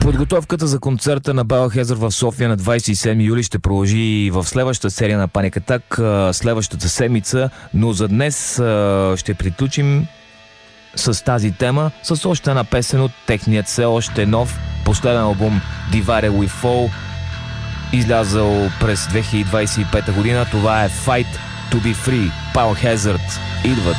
Подготовката за концерта на Biohazard в София на 27 юли ще продължи и в следващата серия на Panic Attack следващата седмица, но за днес ще приключим с тази тема с още една песен от техният все още нов последен албум Divided We Fall, излязъл през 2025 година. Това е Fight to be Free. Biohazard идват.